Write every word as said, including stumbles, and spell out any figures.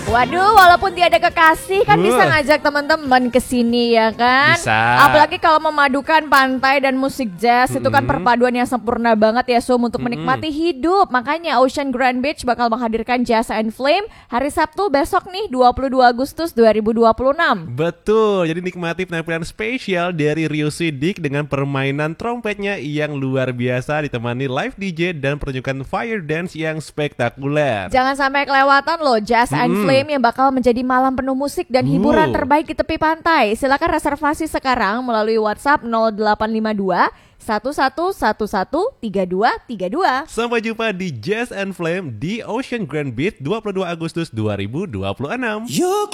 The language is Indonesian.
Waduh, walaupun tiada kekasih kan Uh. bisa ngajak teman-teman ke sini ya kan? Bisa. Apalagi kalau memadukan pantai dan musik jazz, itu kan perpaduan yang sempurna banget ya Sum untuk menikmati hidup. Makanya Ocean Grand Beach bakal menghadirkan Jazz and Flame hari Sabtu besok nih dua puluh dua Agustus dua ribu dua puluh enam. Betul, jadi nikmati penampilan spesial dari Rio Sidik dengan permainan trompetnya yang luar biasa ditemani live D J dan pertunjukan fire dance yang spektakuler. Jangan sampai kelewatan loh Jazz and Mm-mm. Flame yang bakal menjadi malam penuh musik dan hiburan Uh. terbaik di tepi pantai. Silakan reservasi sekarang melalui WhatsApp nol delapan lima dua satu satu satu satu tiga dua tiga dua. Sampai jumpa di Jazz and Flame di Ocean Grand Beach dua puluh dua Agustus dua ribu dua puluh enam. You